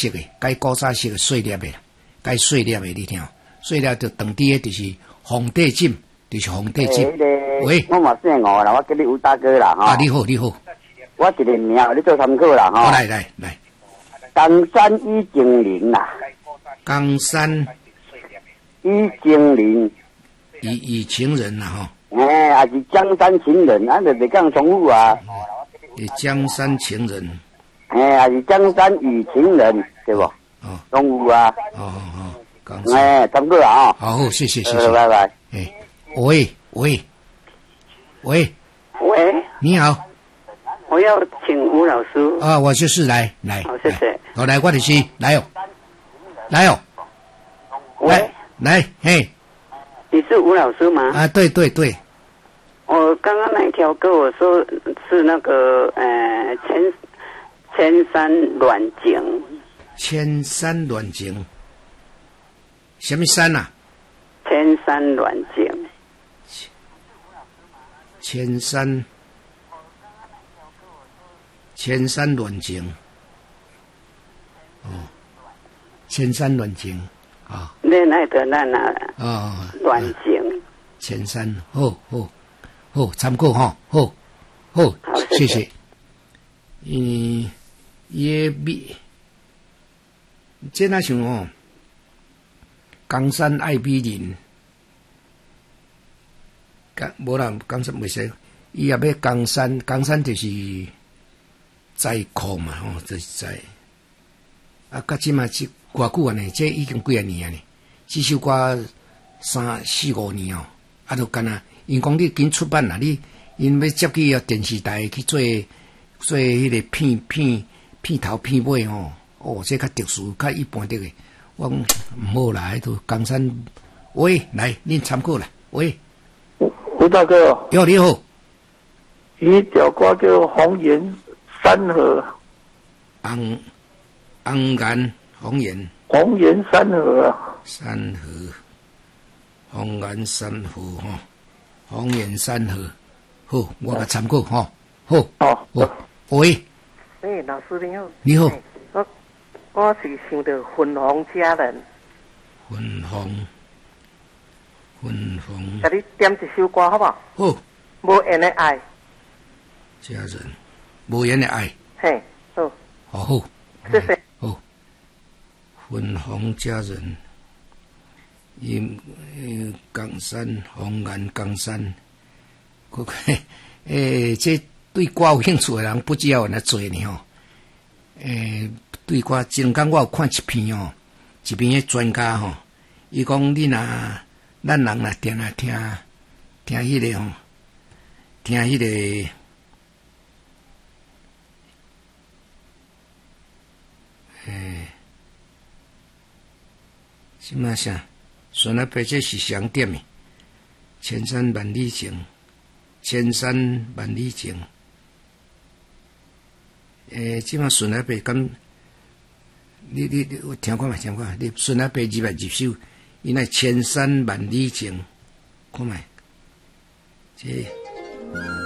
色的，该古早色的碎粒的，该碎粒的，你听，碎粒就当地的就是皇帝浸，就是皇帝浸。喂， 我嘛姓吴啦，我叫你吴大哥啦，哈。 啊，你好，你好。 我一个名，你做参考啦，哈。 来来来， 江山已经零啦。 江山已经零。 以情人啦，哈。 还是江山情人，咱就袂讲重复啊。 江山情人。 还是江山与情人，对不？ 哦。 重复啊。 哦。 参考啊。 好，谢谢。 拜拜。 喂，你好。 我要请吴老师。 啊，我就是来。 好，谢谢。 我来，我就是来哦。 喂， 来，嘿。 你是吴老师吗？ 啊，对。 我刚刚那一条跟我说是那个千山软景。 千山软景。什么山啊？ 千山软景。 千山软景。哦，千山软景啊。 恋爱的那软景。 千山，好，参考哈，好，谢谢。这那像哦，江山爱美人，无人江山袂使，伊也要江山就是在库嘛，吼，就是在。啊，到即嘛即偌久啊呢？这已经几啊年啊呢？这首歌3、4、5年哦，啊，就干啊，因讲你紧出版啦，因要接去电视台去做迄个片头片尾吼，这较特殊，较一般的个，我讲毋好啦，迄都江山。喂，来，恁参考啦，喂， 吴大哥， 你好， 一条歌叫《红颜山河》， 红颜红颜， 红颜山河啊， 山河，红颜山河吼，红颜山河，好，我甲参考吼，好，喂， 老师你好， 你好， 我是想到粉红佳人， 粉红， 给你点一首歌好不好？ 好， 无缘的爱， 佳人，无缘的爱， 嘿， 好， 谢谢。 好，粉红佳人，江山红颜江山，这对歌有兴趣的人不只有那多呢吼。对歌前天我有看一篇哦，一篇的专家吼，伊讲你若咱人若定啊听迄个吼，听迄个。什么啥？顺那边这是商店的，千山万里情，千山万里情。即马顺那边咁，你听看嘛，你顺那边入手，伊那千山万里情，看卖，这。